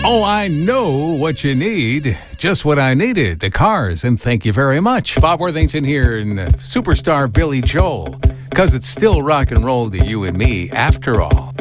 Oh, I know what you need. Just what I needed. The Cars, and thank you very much. Bob Worthington here and superstar Billy Joel. Because it's still rock and roll to you and me after all.